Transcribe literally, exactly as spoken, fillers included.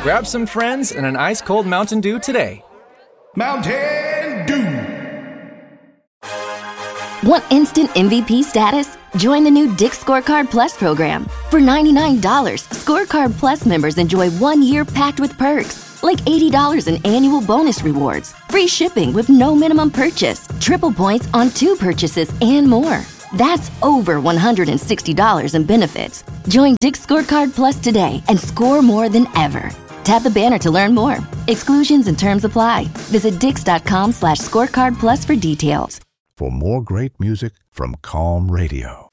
Grab some friends and an ice-cold Mountain Dew today. Mountain Dew. Want instant M V P status? Join the new Dick's Scorecard Plus program. For ninety-nine dollars, Scorecard Plus members enjoy one year packed with perks, like eighty dollars in annual bonus rewards, free shipping with no minimum purchase, triple points on two purchases, and more. That's over one hundred sixty dollars in benefits. Join Dick's Scorecard Plus today and score more than ever. Tap the banner to learn more. Exclusions and terms apply. Visit dix.com slash scorecard plus for details. For more great music from Calm Radio.